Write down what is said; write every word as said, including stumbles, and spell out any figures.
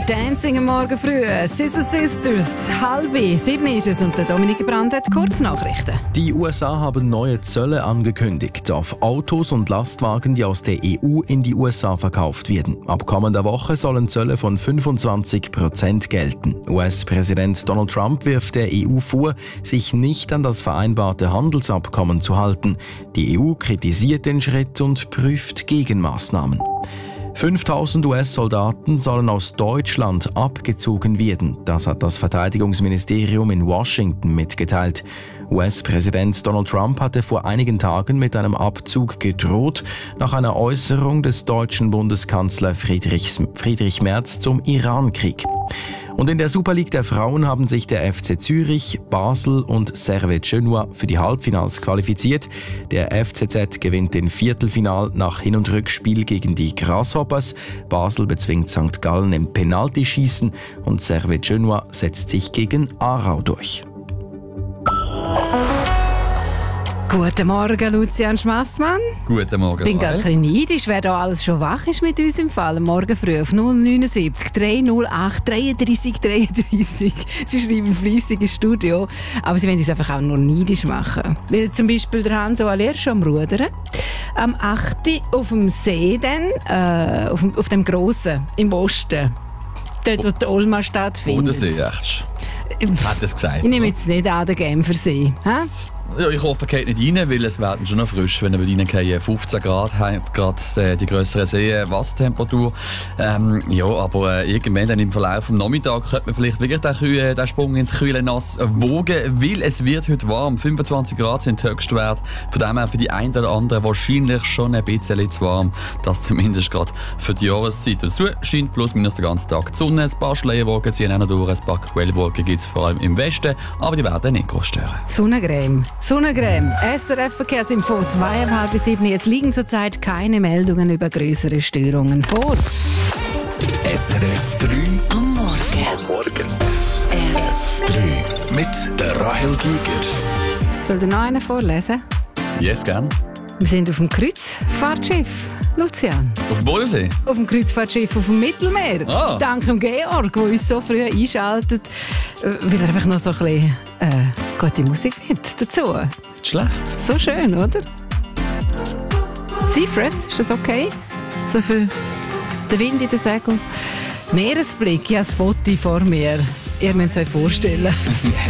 Dancing am Morgen früh. Scissor Sisters, halbe sieben ist es und der Dominik Brandt hat Kurznachrichten. Die U S A haben neue Zölle angekündigt auf Autos und Lastwagen, die aus der E U in die U S A verkauft werden. Ab kommender Woche sollen Zölle von fünfundzwanzig Prozent gelten. U S-Präsident Donald Trump wirft der E U vor, sich nicht an das vereinbarte Handelsabkommen zu halten. Die E U kritisiert den Schritt und prüft Gegenmaßnahmen. fünftausend U S-Soldaten sollen aus Deutschland abgezogen werden. Das hat das Verteidigungsministerium in Washington mitgeteilt. U S-Präsident Donald Trump hatte vor einigen Tagen mit einem Abzug gedroht, nach einer Äußerung des deutschen Bundeskanzlers Friedrich, Friedrich Merz zum Iran-Krieg. Und in der Super League der Frauen haben sich der F C Zürich, Basel und Servette Genua für die Halbfinals qualifiziert. Der F C Z gewinnt den Viertelfinal nach Hin- und Rückspiel gegen die Grasshoppers. Basel bezwingt Sankt Gallen im Penaltyschießen und Servette Genua setzt sich gegen Aarau durch. Guten Morgen, Lucian Schmassmann. Guten Morgen. Ich bin gar kein neidisch, wer da alles schon wach ist mit uns im Fall. Morgen früh auf null neun sieben drei null acht dreiunddreissig dreiunddreissig. Sie schreiben fleissig ins Studio, aber sie wollen uns einfach auch nur neidisch machen. Weil zum Beispiel der Hanso Aller schon am Rudern. Am achten auf dem See dann, äh, auf, dem, auf dem Grossen, im Osten. Dort, wo die Olma stattfindet. Bodensee, echt? Hat es gesagt. Ich nehme jetzt nicht an den Genfersee. Hä? Ja, ich hoffe, er geht nicht rein, weil es werden schon noch frisch, wenn er reingehen. fünfzehn Grad hat gerade äh, die grössere See, Wassertemperatur. Ähm, ja, aber äh, irgendwann dann im Verlauf des Nachmittags könnte man vielleicht wirklich den, Kühe, den Sprung ins kühle Nass wogen, weil es wird heute warm. fünfundzwanzig Grad sind der Höchstwert. Von dem her für die einen oder anderen wahrscheinlich schon ein bisschen zu warm. Das zumindest gerade für die Jahreszeit. Dazu scheint plus minus den ganzen Tag die Sonne. Ein paar Schleierwolken ziehen auch noch durch. Ein paar Quellwolken gibt es vor allem im Westen, aber die werden nicht groß stören. Sonnencreme. Sonnencreme. S R F-Verkehrsinfo zwei um halb sieben. Jetzt liegen zurzeit keine Meldungen über größere Störungen vor. S R F drei am Morgen. Am Morgen. S R F drei mit der Rahel Giger. Soll der noch einen vorlesen? Yes, gern. Wir sind auf dem Kreuzfahrtschiff. Lucian. Auf dem Bodensee? Auf dem Kreuzfahrtschiff auf dem Mittelmeer. Ah. Dank dem Georg, der uns so früh einschaltet, weil er einfach noch so ein bisschen äh, gute Musik mit dazu. Nicht schlecht. So schön, oder? Seafreds, ist das okay? So für den Wind in den Segeln. Meeresblick, ja, das Foto vor mir. Ihr müsst es euch vorstellen.